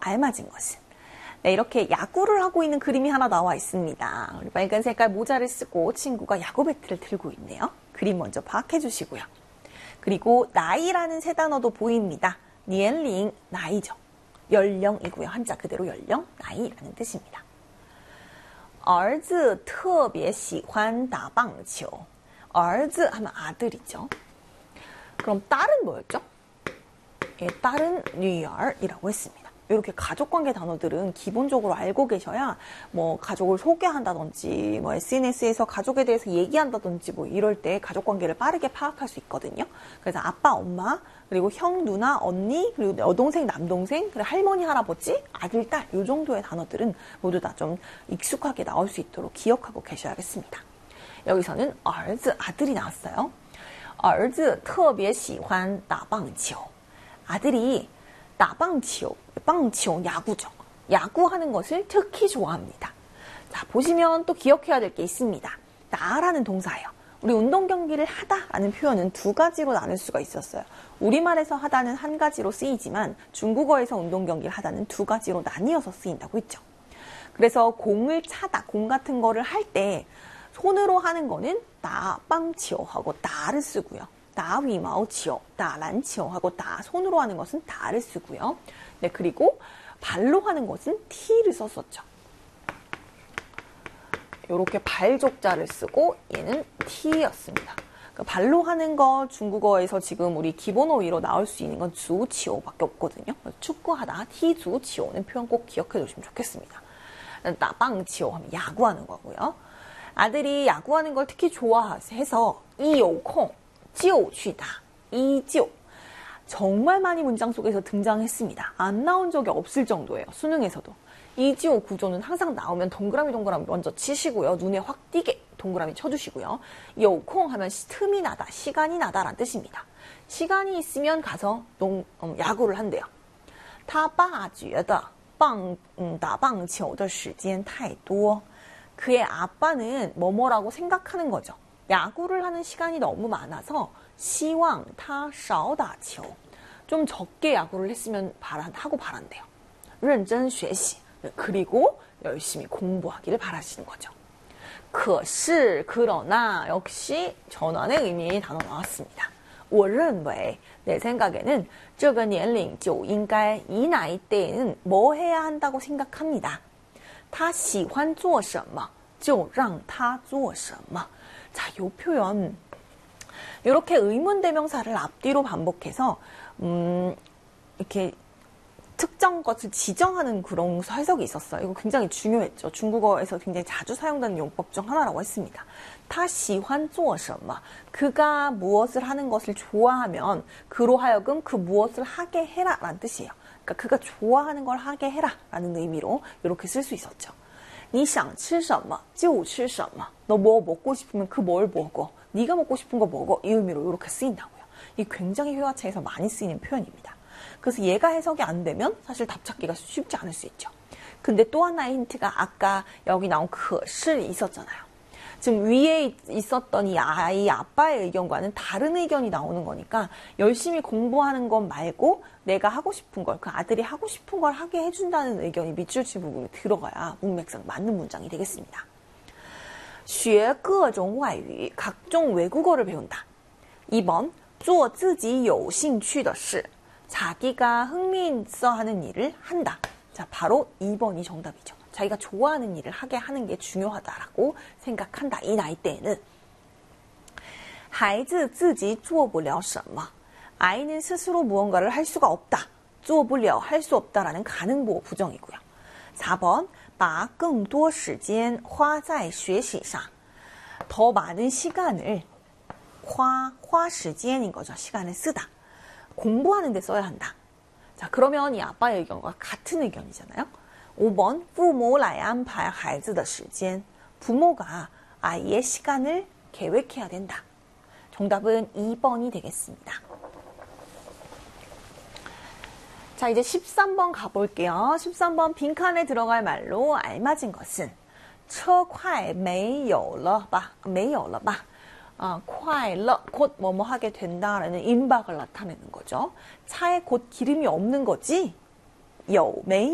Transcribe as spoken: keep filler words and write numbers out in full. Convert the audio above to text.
알맞은 것은. 네, 이렇게 야구를 하고 있는 그림이 하나 나와 있습니다. 우리 빨간 색깔 모자를 쓰고 친구가 야구 배트를 들고 있네요. 그림 먼저 파악해 주시고요. 그리고 나이라는 세 단어도 보입니다. 니엔링, 나이죠. 연령이고요. 한자 그대로 연령, 나이라는 뜻입니다. 儿子特别喜欢打棒球. 儿子 하면 아들이죠. 그럼 딸은 뭐였죠? 예, 딸은 女儿이라고 했습니다. 이렇게 가족관계 단어들은 기본적으로 알고 계셔야 뭐 가족을 소개한다든지 뭐 에스엔에스에서 가족에 대해서 얘기한다든지 뭐 이럴 때 가족관계를 빠르게 파악할 수 있거든요. 그래서 아빠, 엄마, 그리고 형, 누나, 언니, 그리고 여동생, 남동생, 그리고 할머니, 할아버지, 아들, 딸 이 정도의 단어들은 모두 다 좀 익숙하게 나올 수 있도록 기억하고 계셔야겠습니다. 여기서는 儿子 아들이 나왔어요. 儿子特别喜欢打棒球. 아들이 打棒球, 棒球 야구죠. 야구하는 것을 특히 좋아합니다. 자, 보시면 또 기억해야 될 게 있습니다. 나라는 동사예요. 우리 운동 경기를 하다라는 표현은 두 가지로 나눌 수가 있었어요. 우리말에서 하다는 한 가지로 쓰이지만 중국어에서 운동 경기를 하다는 두 가지로 나뉘어서 쓰인다고 했죠. 그래서 공을 차다, 공 같은 거를 할 때 손으로 하는 거는 나빵치오하고 나를 쓰고요. 나위마오치오, 나란치오하고 나 손으로 하는 것은 다를 쓰고요. 네, 그리고 발로 하는 것은 티를 썼었죠. 이렇게 발족자를 쓰고 얘는 티였습니다. 그러니까 발로 하는 거 중국어에서 지금 우리 기본 어휘로 나올 수 있는 건 주치오밖에 없거든요. 축구하다 티주치오는 표현 꼭 기억해 주시면 좋겠습니다. 나빵치오 하면 야구하는 거고요. 아들이 야구하는 걸 특히 좋아해서 이요콩, 지오취다, 이지오. 정말 많이 문장 속에서 등장했습니다. 안 나온 적이 없을 정도예요. 수능에서도. 이지오 구조는 항상 나오면 동그라미 동그라미 먼저 치시고요. 눈에 확 띄게 동그라미 쳐주시고요. 요콩 하면 틈이 나다, 시간이 나다라는 뜻입니다. 시간이 있으면 가서 농, 음, 야구를 한대요. 他爸觉得棒, 음, 打棒球的时间太多. 그의 아빠는 뭐뭐라고 생각하는 거죠. 야구를 하는 시간이 너무 많아서 希望他少打球. 좀 적게 야구를 했으면 바란, 하고 바란대요. 认真学习. 그리고 열심히 공부하기를 바라시는 거죠. 可是 그러나 역시 전환의 의미의 단어 나왔습니다. 我认为 내 생각에는 这个年龄就应该 이 나이 때에는 뭐 해야 한다고 생각합니다. 他喜欢做什么就让他做什么. 자, 요 표현 이렇게 의문대명사를 앞뒤로 반복해서 음, 이렇게 특정 것을 지정하는 그런 해석이 있었어요. 이거 굉장히 중요했죠. 중국어에서 굉장히 자주 사용되는 용법 중 하나라고 했습니다. 他喜欢做什么 그가 무엇을 하는 것을 좋아하면 그로 하여금 그 무엇을 하게 해라 라는 뜻이에요. 그러니까 그가 좋아하는 걸 하게 해라 라는 의미로 이렇게 쓸 수 있었죠. 你想吃什么就吃什么. 너 뭐 먹고 싶으면 그 뭘 먹어. 네가 먹고 싶은 거 먹어. 이 의미로 이렇게 쓰인다고요. 이 굉장히 회화체에서 많이 쓰이는 표현입니다. 그래서 얘가 해석이 안 되면 사실 답 찾기가 쉽지 않을 수 있죠. 근데 또 하나의 힌트가 아까 여기 나온 可是 있었잖아요. 지금 위에 있었던 이 아이 아빠의 의견과는 다른 의견이 나오는 거니까 열심히 공부하는 것 말고 내가 하고 싶은 걸, 그 아들이 하고 싶은 걸 하게 해준다는 의견이 밑줄치 부분에 들어가야 문맥상 맞는 문장이 되겠습니다. 学各种外语, 각종 외국어를 배운다. 이 번, 做自己有兴趣的事. 자기가 흥미있어 하는 일을 한다. 자, 바로 이 번이 정답이죠. 자기가 좋아하는 일을 하게 하는 게 중요하다라고 생각한다. 이 나이 때에는. 孩子自己做不了什么. 아이는 스스로 무언가를 할 수가 없다. 做不了, 할 수 없다라는 가능보호 부정이고요. 사 번, 把更多时间花在学习上. 더 많은 시간을 화, 화 시간인 거죠. 시간을 쓰다. 공부하는 데 써야 한다. 자, 그러면 이 아빠의 의견과 같은 의견이잖아요. 오 번, 父母来安排孩子的时间. 부모가 아이의 시간을 계획해야 된다. 정답은 이 번이 되겠습니다. 자, 이제 십삼 번 가볼게요. 십삼 번 빈칸에 들어갈 말로 알맞은 것은 车快没有了吧?没有了吧? 아, 快乐, 곧 뭐뭐 하게 된다라는 임박을 나타내는 거죠. 차에 곧 기름이 없는 거지? 有没